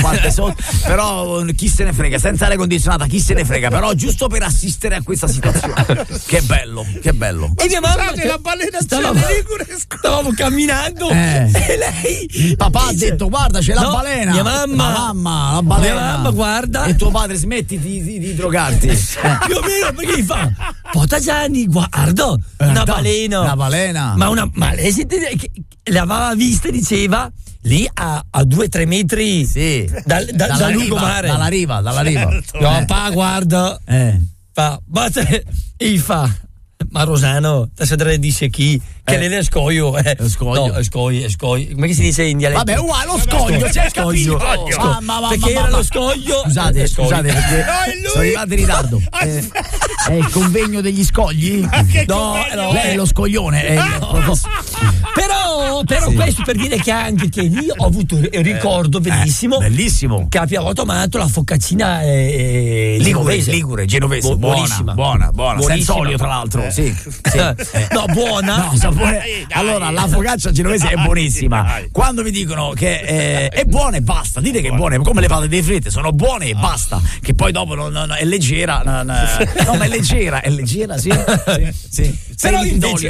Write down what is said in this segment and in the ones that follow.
parte sotto, però chi se ne frega, senza aria condizionata, chi se ne frega, però giusto per assistere a questa situazione. Che bello, che bello. E mia mamma la balena stavamo camminando e lei, il papà ha detto guarda c'è la balena, mia mamma, la balena, mia mamma guarda, e tuo padre smetti di drogarti. Più o meno, perché gli fa Pota Gianni guarda una balena, ma lei l'aveva vista, diceva lì a 2-3 metri, sì, dal lungomare, dalla riva. Certo. No, papà guarda, fa e fa ma Rosano, te dice chi? Che lei è scoglio, scoglio. No, è scoglio. Come si dice in dialetto? Vabbè, uguale, lo scoglio, c'è capito. Perché era lo scoglio. Scusate, perché sono arrivato in ritardo. È il convegno degli scogli? No, lei è lo scoglione. Però questo per dire che anche che lì ho avuto un ricordo bellissimo. Bellissimo. Che abbiamo tomato la focaccina ligure, genovese. Buona. Senza olio, tra l'altro. Sì. No, buona. No, sapore. Allora, la focaccia genovese è buonissima. Quando mi dicono che è buona e basta, dite che è buona, come le patate fritte, sono buone e basta. Che poi dopo è leggera. No, ma è leggera, sì. Però invece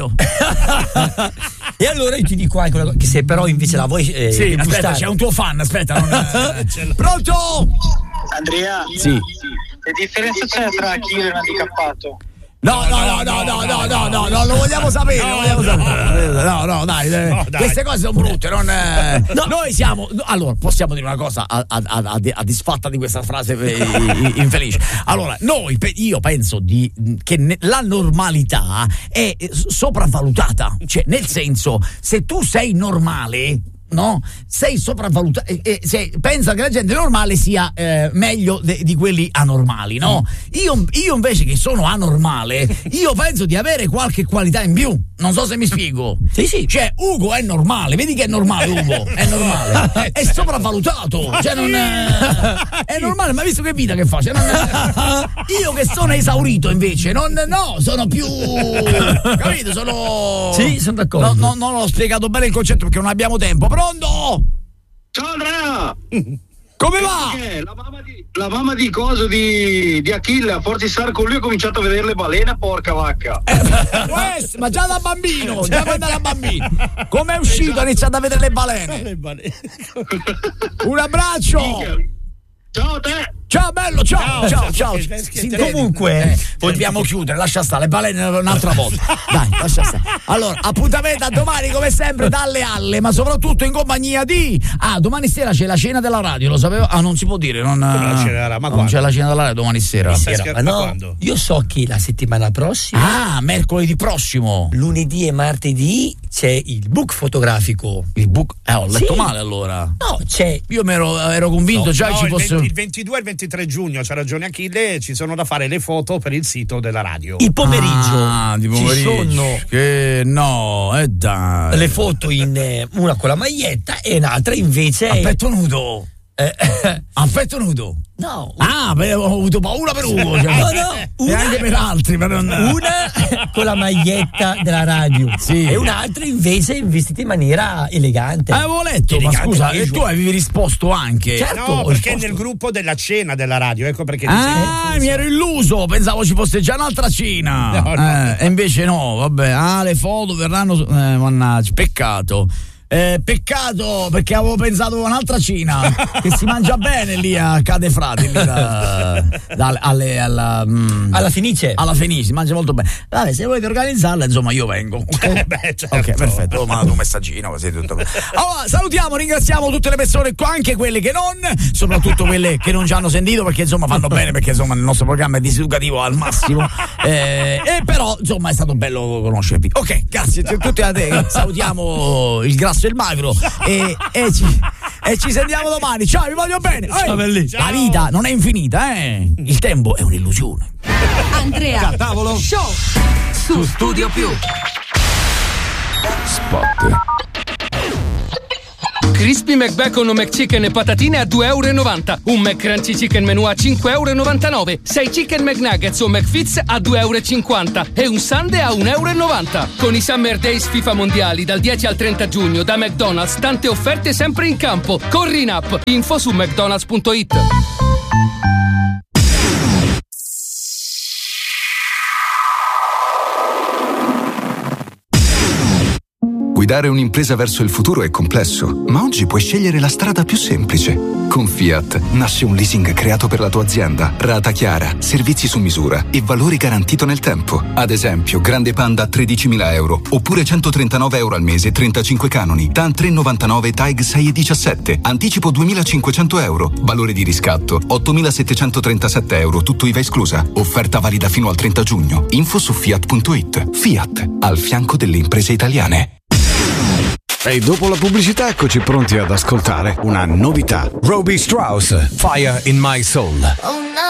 e allora io ti dico anche che se però invece la vuoi sì, aspetta, c'è un tuo fan, Pronto? Andrea? Sì. Che differenza c'è tra killer e handicappato? No, lo vogliamo sapere. No, dai. Queste cose sono brutte. Noi siamo. Allora, possiamo dire una cosa a disfatta di questa frase infelice. Allora, io penso che la normalità è sopravvalutata. Cioè, nel senso, se tu sei normale, no? Sei sopravvalutato, pensa che la gente normale sia meglio di quelli anormali, no? Io invece che sono anormale, io penso di avere qualche qualità in più. Non so se mi spiego. Sì. Cioè, Ugo è normale, vedi che è normale Ugo, è normale. È sopravvalutato, cioè non è normale, ma visto che vita che fa? Cioè, io che sono esaurito invece, sono più, capito? Sì, sono d'accordo. Non ho spiegato bene il concetto perché non abbiamo tempo. Pronto? Ciao Andrea! Come va? La mamma di coso di Achille, a forza di stare con lui, ho cominciato a vedere le balene, porca vacca. Ma già da bambino, come è uscito? Ha iniziato a vedere le balene. Un abbraccio. Ciao a te. Ciao bello, ciao. Comunque dobbiamo chiudere, lascia stare le balene un'altra volta. Dai, lascia stare. Allora, appuntamento a domani come sempre dalle alle, ma soprattutto in compagnia di domani sera c'è la cena della radio, lo sapevo? Non si può dire, non c'è la cena della radio domani sera. Ma no, io so che la settimana prossima, mercoledì prossimo, lunedì e martedì c'è il book fotografico. Il book? Ho letto male allora. No, c'è. Io ero convinto già che ci fosse il 22 e il 23 giugno, c'ha ragione Achille, ci sono da fare le foto per il sito della radio. Il pomeriggio di pomeriggio ci sono dai. le foto in una con la maglietta e un'altra invece a petto nudo. A petto nudo. No. Ho avuto paura per Ugo. E anche per altri. Una con la maglietta della radio. Sì. E un'altra invece vestita in maniera elegante. Avevo letto, ma scusa, e tu avevi risposto anche. Certo, no, perché nel gruppo della cena della radio, ecco perché mi ero illuso, pensavo ci fosse già un'altra cena. No. E invece no, vabbè. Le foto verranno. Mannaggia, peccato. Peccato perché avevo pensato a un'altra cena che si mangia bene lì a Cadefrati alla Fenice si mangia molto bene. Vabbè, se volete organizzarla insomma io vengo. Certo. Ok, perfetto, ho mandato un messaggino così tutto. Allora, salutiamo, ringraziamo tutte le persone qua, anche quelle che non, soprattutto quelle che non ci hanno sentito perché insomma fanno bene, perché insomma il nostro programma è diseducativo al massimo e però insomma è stato bello conoscervi. Ok, grazie a tutti a te, salutiamo il grasso e il magro e ci sentiamo domani. Ciao, vi voglio bene. La vita non è infinita, il tempo è un'illusione. Andrea Tavolo Show su Studio Più. Spot. Crispy McBacon o McChicken e patatine a €2,90. Un McCrunchy Chicken Menù a €5,99. 6 Chicken McNuggets o McFits a €2,50. E un sundae a €1,90. Con i Summer Days FIFA Mondiali dal 10 al 30 giugno da McDonald's, tante offerte sempre in campo. Corri in app. Info su mcdonalds.it. Guidare un'impresa verso il futuro è complesso, ma oggi puoi scegliere la strada più semplice. Con Fiat nasce un leasing creato per la tua azienda, rata chiara, servizi su misura e valore garantito nel tempo. Ad esempio, Grande Panda a €13.000, oppure €139 al mese, 35 canoni, TAN 3,99, TAG 6,17, anticipo €2.500, valore di riscatto €8.737, tutto IVA esclusa. Offerta valida fino al 30 giugno. Info su Fiat.it. Fiat, al fianco delle imprese italiane. E dopo la pubblicità eccoci pronti ad ascoltare una novità. Robbie Strauss, Fire in My Soul.